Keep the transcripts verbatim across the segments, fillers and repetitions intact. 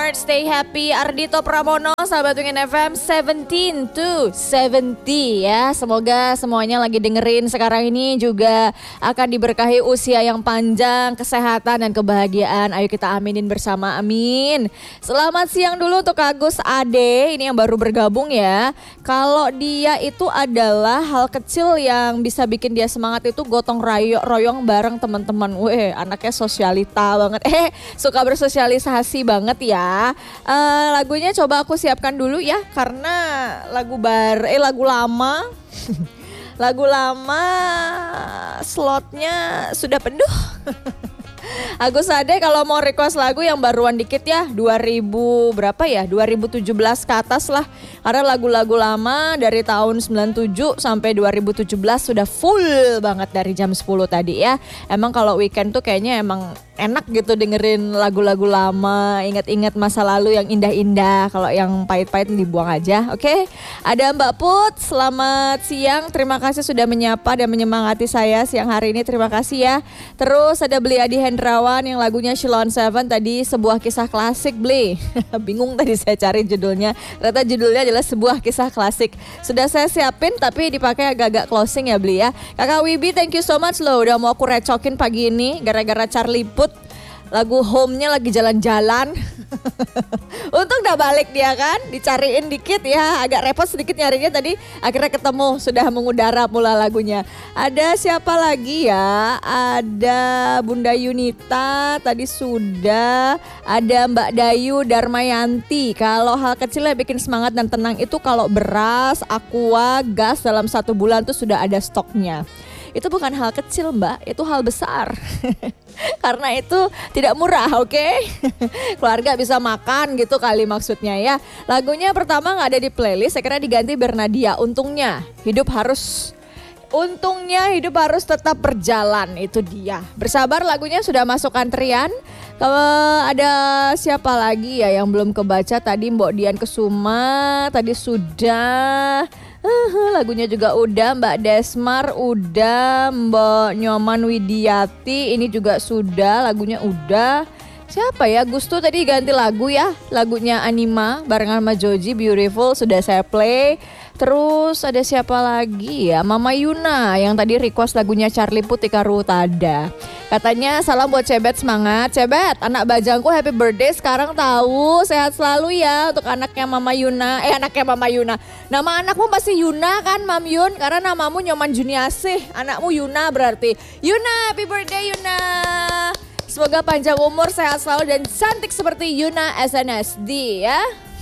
smart, stay happy. Ardito Pramono, sahabat Wingin F M seventeen to seventy ya. Semoga semuanya lagi dengerin sekarang ini juga akan diberkahi usia yang panjang, kesehatan dan kebahagiaan. Ayo kita aminin bersama, amin. Selamat siang dulu untuk Agus Ade, ini yang baru bergabung ya. Kalau dia itu adalah hal kecil yang bisa bikin dia semangat itu gotong royong, royong bareng teman-teman. Weh, anaknya sosialita banget. Eh, suka bersosialisasi banget ya. Uh, lagunya coba aku siapkan dulu ya, karena lagu bar, eh lagu lama, lagu lama slotnya sudah penuh. Agus Ade kalau mau request lagu yang baruan dikit ya, dua ribu berapa ya, dua ribu tujuh belas ke atas lah. Karena lagu-lagu lama dari tahun sembilan puluh tujuh sampai dua ribu tujuh belas sudah full banget dari jam sepuluh tadi ya. Emang kalau weekend tuh kayaknya emang enak gitu dengerin lagu-lagu lama, ingat-ingat masa lalu yang indah-indah. Kalau yang pahit-pahit dibuang aja, oke? Okay? Ada Mbak Put, selamat siang. Terima kasih sudah menyapa dan menyemangati saya siang hari ini. Terima kasih ya. Terus ada Beli Adi Hendrawan yang lagunya Shilon Seven tadi, sebuah kisah klasik Beli. Bingung tadi saya cari judulnya. Ternyata judulnya adalah sebuah kisah klasik. Sudah saya siapin tapi dipakai agak-agak closing ya Beli ya. Kakak Wibi, thank you so much loh udah mau aku recokin pagi ini gara-gara Charlie Put. Lagu home-nya lagi jalan-jalan. Untung udah balik dia kan, dicariin dikit ya, agak repot sedikit nyarinya tadi, akhirnya ketemu, sudah mengudara pula lagunya. Ada siapa lagi ya? Ada Bunda Yunita tadi sudah, ada Mbak Dayu Darmayanti. Kalau hal kecilnya bikin semangat dan tenang itu kalau beras, aqua, gas dalam satu bulan tuh sudah ada stoknya. Itu bukan hal kecil Mbak, itu hal besar. Karena itu tidak murah, oke? Okay? Keluarga bisa makan gitu kali maksudnya ya. Lagunya pertama gak ada di playlist, saya kira diganti Bernadia. Untungnya hidup harus... Untungnya hidup harus tetap berjalan, itu dia. Bersabar lagunya sudah masuk antrian. Kalau ada siapa lagi ya yang belum kebaca tadi, Mbok Dian Kesuma tadi sudah... Uh, lagunya juga udah, Mbak Desmar udah, Mbak Nyoman Widiati ini juga sudah, lagunya udah. Siapa ya, Gusto tadi ganti lagu ya, lagunya Anima barengan sama Joji, Beautiful sudah saya play. Terus ada siapa lagi ya, Mama Yuna yang tadi request lagunya Charlie Putika Rutada. Katanya salam buat Cebet, semangat Cebet, anak bajangku happy birthday sekarang tahu, sehat selalu ya untuk anaknya Mama Yuna. Eh anaknya Mama Yuna, nama anakmu pasti Yuna kan Mam Yun, karena namamu Nyoman Juniasih, anakmu Yuna berarti. Yuna happy birthday Yuna. Semoga panjang umur, sehat selalu dan cantik seperti Yuna S N S D ya.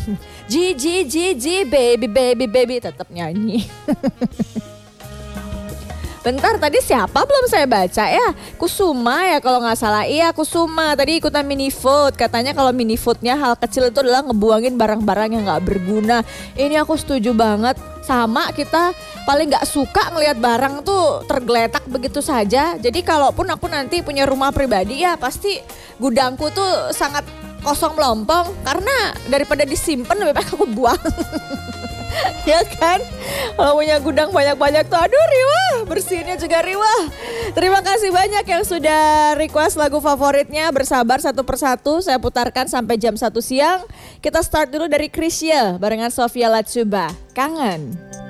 G G G G baby baby baby tetap nyanyi. Bentar, tadi siapa belum saya baca ya? Kusuma ya kalau nggak salah. Iya Kusuma tadi ikutan mini food. Katanya kalau mini foodnya hal kecil itu adalah ngebuangin barang-barang yang nggak berguna. Ini aku setuju banget. Sama, kita paling nggak suka ngelihat barang tuh tergeletak begitu saja. Jadi kalaupun aku nanti punya rumah pribadi ya pasti gudangku tuh sangat kosong melompong. Karena daripada disimpan lebih baik aku buang. Ya kan, kalau punya gudang banyak-banyak tuh aduh riwah, bersihinnya juga riwah. Terima kasih banyak yang sudah request lagu favoritnya. Bersabar satu persatu saya putarkan sampai jam satu siang. Kita start dulu dari Krisya barengan Sofia Latsuba, Kangen.